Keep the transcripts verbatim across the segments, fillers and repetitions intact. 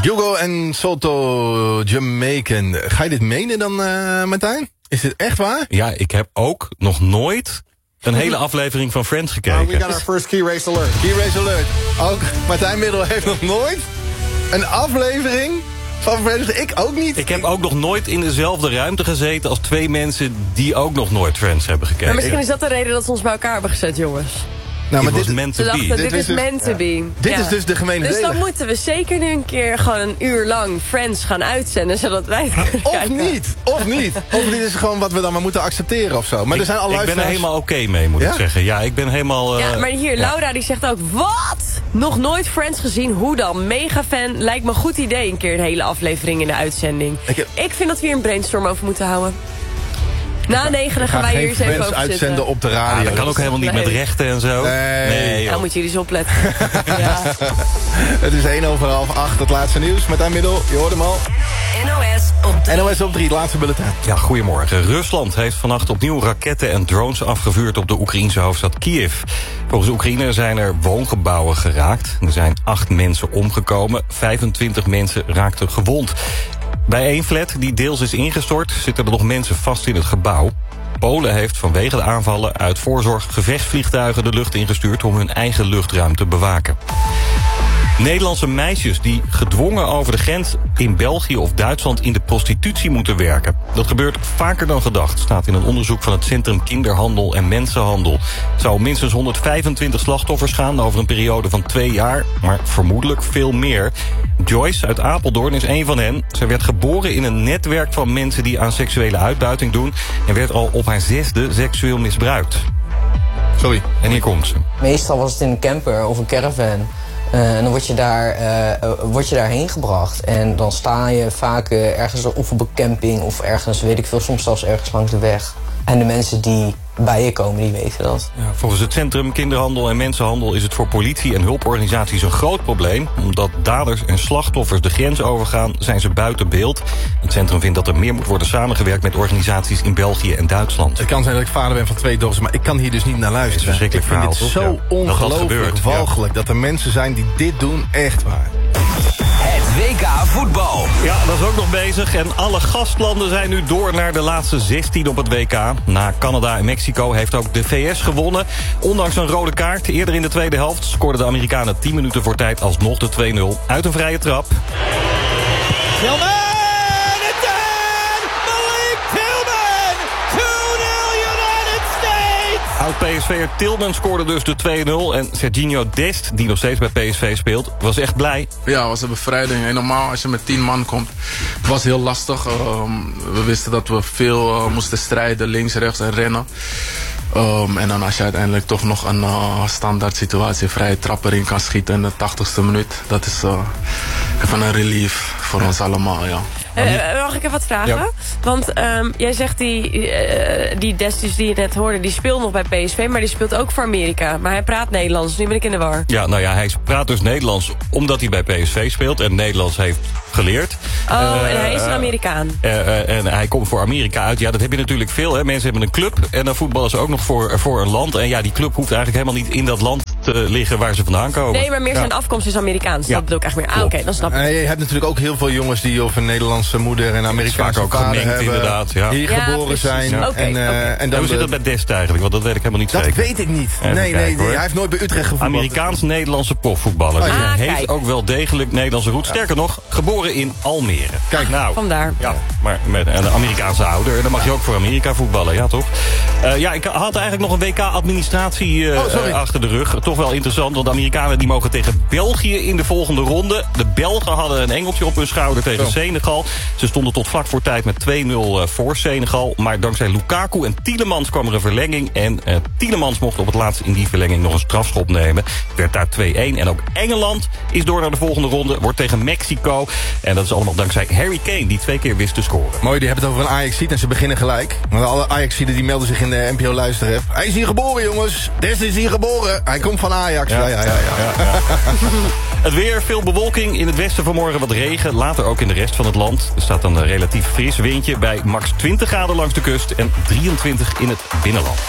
Hugo en Soto, Jamaican. Ga je dit menen dan, uh, Martijn? Is dit echt waar? Ja, ik heb ook nog nooit een hele aflevering van Friends gekeken. Uh, we got our first key race alert. Key race alert. Ook Martijn Middel heeft nog nooit een aflevering van Friends. Ik ook niet. Ik heb ook nog nooit in dezelfde ruimte gezeten als twee mensen die ook nog nooit Friends hebben gekeken. Maar misschien is dat de reden dat ze ons bij elkaar hebben gezet, jongens. Nou, maar dit dit was meant to be. Dachten, dit, dit is dus, meant to be. Ja. Dit ja. is dus de gemene Dus deler. dan moeten we zeker nu een keer gewoon een uur lang Friends gaan uitzenden, zodat wij het kunnen Of kijken. niet, of niet. Of dit is gewoon wat we dan maar moeten accepteren of zo. Maar ik, er zijn al ik ben er luisteraars... helemaal oké okay mee, moet Ja? ik zeggen. Ja, ik ben helemaal... Uh, Ja, maar hier, Laura die zegt ook, wat? Nog nooit Friends gezien? Hoe dan? Mega fan. Lijkt me een goed idee een keer een hele aflevering in de uitzending. Ik, heb... ik vind dat we hier een brainstorm over moeten houden. Na negenen gaan wij hier eens even over uitzenden zitten. op de radio. Ja, dat kan ook helemaal niet Nee. met rechten en zo. Nee. nee Nou, moeten jullie eens opletten. ja. Het is één over half acht, het laatste nieuws. Martijn Middel, je hoort hem al. N O S op drie. N O S op drie, het laatste bulletin. Ja, goedemorgen. Rusland heeft vannacht opnieuw raketten en drones afgevuurd op de Oekraïense hoofdstad Kiev. Volgens Oekraïne zijn er woongebouwen geraakt. Er zijn acht mensen omgekomen. vijfentwintig mensen raakten gewond. Bij één flat die deels is ingestort zitten er nog mensen vast in het gebouw. Polen heeft vanwege de aanvallen uit voorzorg gevechtsvliegtuigen de lucht ingestuurd om hun eigen luchtruim te bewaken. Nederlandse meisjes die gedwongen over de grens in België of Duitsland in de prostitutie moeten werken. Dat gebeurt vaker dan gedacht, staat in een onderzoek van het Centrum Kinderhandel en Mensenhandel. Het zou om minstens honderdvijfentwintig slachtoffers gaan over een periode van twee jaar, maar vermoedelijk veel meer. Joyce uit Apeldoorn is een van hen. Zij werd geboren in een netwerk van mensen die aan seksuele uitbuiting doen en werd al op haar zesde seksueel misbruikt. Sorry. En hier komt ze. Meestal was het in een camper of een caravan. Uh, en dan word je, daar, uh, uh, word je daarheen gebracht. En dan sta je vaak uh, ergens of op een camping of ergens, weet ik veel, soms zelfs ergens langs de weg. En de mensen die bij je komen, die weten dat. Ja, volgens het Centrum Kinderhandel en Mensenhandel is het voor politie en hulporganisaties een groot probleem. Omdat daders en slachtoffers de grens overgaan, zijn ze buiten beeld. Het centrum vindt dat er meer moet worden samengewerkt met organisaties in België en Duitsland. Het kan zijn dat ik vader ben van twee dochters, maar ik kan hier dus niet naar luisteren. Het is een verschrikkelijk ik vind verhaal, dit toch? zo Ja. ongelooflijk Dat dat gebeurt, walgelijk dat er mensen zijn die dit doen. Echt waar. Het W K voetbal. Ja, dat is ook nog bezig. En alle gastlanden zijn nu door naar de laatste zestien op het W K. Na Canada en Mexico heeft ook de V S gewonnen. Ondanks een rode kaart. Eerder in de tweede helft scoorden de Amerikanen tien minuten voor tijd alsnog de twee nul uit een vrije trap. Tillman! It's in! Malik Tillman! two nil United States! Oud-P S V'er Tillman scoorde dus de twee nul. En Serginho Dest, die nog steeds bij P S V speelt, was echt blij. Ja, het was een bevrijding. En normaal als je met tien man komt, het was heel lastig. Um, we wisten dat we veel uh, moesten strijden, links, rechts en rennen. Um, en dan als je uiteindelijk toch nog een uh, standaard situatie, vrije trap erin kan schieten in de tachtigste minuut. Dat is uh, even een relief voor ja. ons allemaal, ja. Uh, mag ik even wat vragen? Ja. Want um, jij zegt die, uh, die Destis die je net hoorde, die speelt nog bij P S V, maar die speelt ook voor Amerika. Maar hij praat Nederlands, nu ben ik in de war. Ja, nou ja, hij praat dus Nederlands omdat hij bij P S V speelt en Nederlands heeft geleerd. Oh, uh, en hij is een Amerikaan. Uh, uh, en hij komt voor Amerika uit. Ja, dat heb je natuurlijk veel. Hè. Mensen hebben een club en dan voetballen ze ook nog voor, voor een land. En ja, die club hoeft eigenlijk helemaal niet in dat land te liggen waar ze vandaan komen. Nee, maar meer ja. zijn afkomst is Amerikaans. Ja. Dat bedoel ik echt meer. Ah, oké, okay, dan snap ik. En je hebt natuurlijk ook heel veel jongens die of een Nederlandse moeder en Amerikaanse ook vader gemengd, hebben. inderdaad, ja. Hier ja, geboren precies. zijn. Ja. En, Okay, uh, okay. en En dan hoe zit dat bij Dest eigenlijk? Want dat weet ik helemaal niet dat zeker. weet ik niet. Even nee, kijken, nee, hoor. hij heeft nooit bij Utrecht gevoetbald. Amerikaans-Nederlandse profvoetballer. Oh, dus ja. hij Ah, heeft kijk. ook wel degelijk Nederlandse roots. Sterker nog, geboren in Almere. Kijk, nou. Vandaar. Ja, maar met een Amerikaanse ouder. Dan mag je ook voor Amerika voetballen, ja toch? Uh, ja, ik had eigenlijk nog een W K-administratie uh, oh, uh, achter de rug. Toch wel interessant, want de Amerikanen die mogen tegen België in de volgende ronde. De Belgen hadden een engeltje op hun schouder tegen oh. Senegal. Ze stonden tot vlak voor tijd met twee nul uh, voor Senegal. Maar dankzij Lukaku en Tielemans kwam er een verlenging. En uh, Tielemans mocht op het laatst in die verlenging nog een strafschop nemen. Het werd daar twee-een. En ook Engeland is door naar de volgende ronde. Wordt tegen Mexico. En dat is allemaal dankzij Harry Kane, die twee keer wist te scoren. Mooi, die hebben het over een Ajax-ziet en ze beginnen gelijk. Want alle Ajax-zieden die melden zich in de N P O-luisterapp. Hij is hier geboren, jongens. Des is hier geboren. Hij komt van Ajax. Ja, ja, ja. ja, ja. ja, ja. Het weer, veel bewolking. In het westen vanmorgen wat regen. Later ook in de rest van het land. Er staat een relatief fris windje bij max twintig graden langs de kust en drieëntwintig in het binnenland.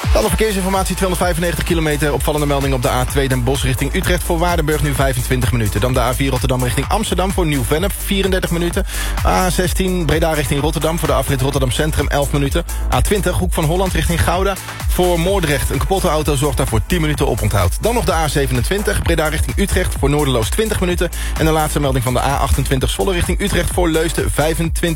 Dan de verkeersinformatie, tweehonderdvijfennegentig kilometer. Opvallende melding op de A twee Den Bosch richting Utrecht voor Waardenburg nu vijfentwintig minuten. Dan de A vier Rotterdam richting Amsterdam voor Nieuw-Vennep, vierendertig minuten. A zestien Breda richting Rotterdam voor de afrit Rotterdam Centrum, elf minuten. A twintig Hoek van Holland richting Gouda voor Moordrecht. Een kapotte auto zorgt daarvoor tien minuten oponthoud. Dan nog de A zevenentwintig Breda richting Utrecht voor Noorderloos twintig minuten. En de laatste melding van de A achtentwintig Zwolle richting Utrecht voor Leusden vijfentwintig